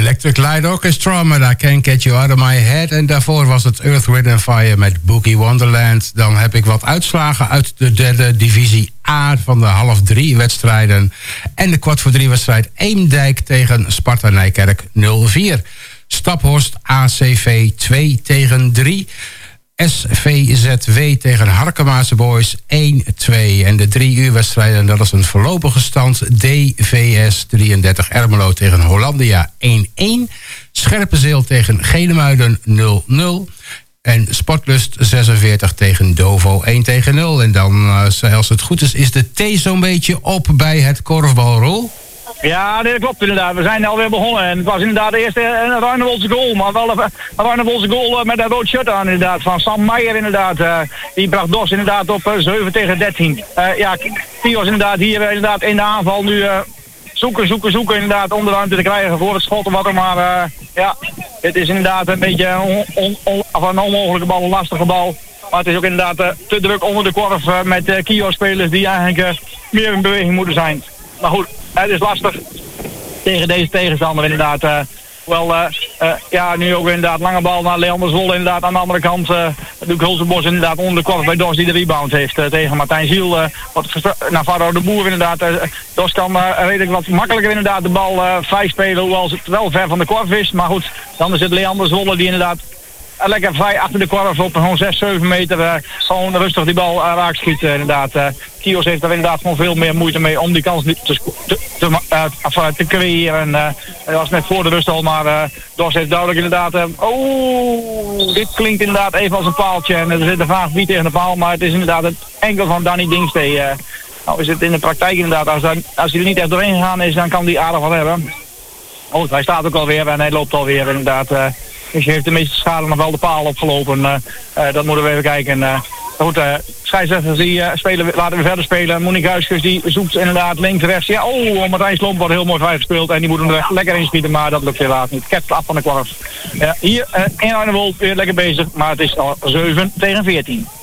Electric Light Orchestra met I Can't Get You Out of My Head. En daarvoor was het Earth, Wind & Fire met Boogie Wonderland. Dan heb ik wat uitslagen uit de derde divisie A van de 2:30 wedstrijden. En de 2:45 wedstrijd Eemdijk tegen Sparta Nijkerk 0-4. Staphorst ACV 2-3. SVZW tegen Harkemaase Boys 1-2. En de 3 uur wedstrijden, dat is een voorlopige stand. DVS 33 Ermelo tegen Hollandia 1-1. Scherpenzeel tegen Genemuiden 0-0. En Sportlust 46 tegen Dovo 1-0. En dan, als het goed is de thee zo'n beetje op bij het korfbalrol. Ja, dat klopt inderdaad. We zijn alweer begonnen. En het was inderdaad de eerste een Ruinewoldse goal. Maar wel een Ruinewoldse goal met een rood shirt aan inderdaad. Van Sam Meijer inderdaad. Die bracht DOS inderdaad op 7-13. Ja, Kios inderdaad hier inderdaad in de aanval nu zoeken inderdaad om de ruimte te krijgen voor het schot of wat. Maar ja, het is inderdaad een beetje een onmogelijke bal, een lastige bal. Maar het is ook inderdaad te druk onder de korf met Kios-spelers die eigenlijk meer in beweging moeten zijn. Maar goed, het is lastig tegen deze tegenstander inderdaad. Ja, nu ook inderdaad lange bal naar Leander Zwolle inderdaad aan de andere kant. Luc Hulsenbos inderdaad onder de korf bij Dos die de rebound heeft tegen Martijn Ziel. Naar Varro de Boer inderdaad. Dos kan redelijk wat makkelijker inderdaad de bal vrij spelen, hoewel het wel ver van de korf is. Maar goed, dan is het Leander Zwolle die inderdaad lekker vrij achter de korf op gewoon 6-7 meter. Gewoon rustig die bal raak schiet inderdaad. Kios heeft er inderdaad gewoon veel meer moeite mee om die kans te creëren. Dat was net voor de rust al, maar Dos heeft duidelijk inderdaad... dit klinkt inderdaad even als een paaltje. En er zit een vraag wie tegen de paal, maar het is inderdaad het enkel van Danny Dingstee. Nou is het in de praktijk inderdaad, als hij er niet echt doorheen gegaan is, dan kan hij aardig wat hebben. Oh, hij staat ook alweer en hij loopt alweer inderdaad... Dus je heeft de meeste schade nog wel de paal opgelopen. Dat moeten we even kijken. Goed, scheidsrechters die laten we verder spelen. Monique Huiskes die zoekt inderdaad links-rechts. Ja, Martijn Slomp wordt heel mooi vrij gespeeld. En die moet hem er lekker inschieten, maar dat lukt helaas niet. Kept af van de korf. Hier in Arnhem weer lekker bezig, maar het is al 7-14.